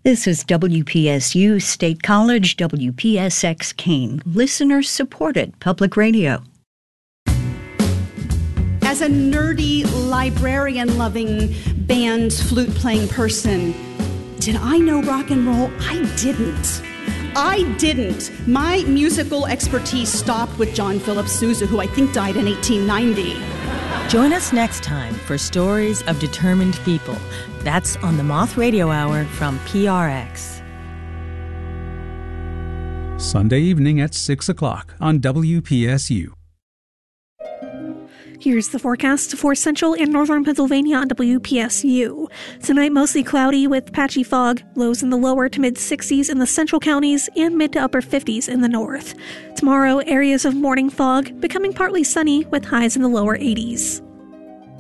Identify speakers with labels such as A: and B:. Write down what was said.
A: This is WPSU State College, WPSX Keene, listener-supported public radio.
B: As a nerdy, librarian-loving, band, flute-playing person, did I know rock and roll? I didn't. My musical expertise stopped with John Philip Sousa, who I think died in 1890.
C: Join us next time for Stories of Determined People. That's on the Moth Radio Hour from PRX.
D: Sunday evening at 6 o'clock on WPSU.
E: Here's the forecast for central and northern Pennsylvania on WPSU. Tonight, mostly cloudy with patchy fog, lows in the lower to mid-60s in the central counties and mid to upper 50s in the north. Tomorrow, areas of morning fog, becoming partly sunny with highs in the lower 80s.